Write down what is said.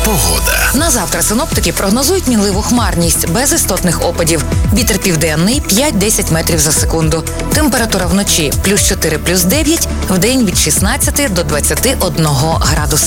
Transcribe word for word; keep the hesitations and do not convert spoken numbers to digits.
Погода. На завтра синоптики прогнозують мінливу хмарність без істотних опадів. Вітер південний п'ять-десять метрів за секунду. Температура вночі плюс чотири, плюс дев'ять, вдень від шістнадцяти до двадцяти одного градуса.